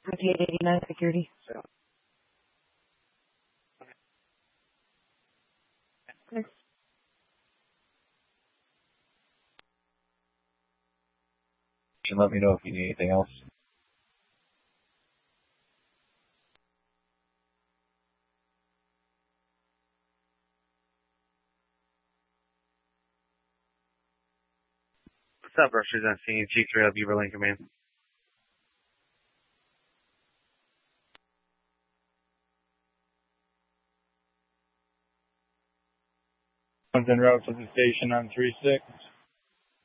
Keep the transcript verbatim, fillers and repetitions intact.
twenty-eight eighty-nine security. So. Thanks. And let me know if you need anything else. What's up, Rushers? I'm seeing G three L Beaverland Command. One's en route to the station on three six.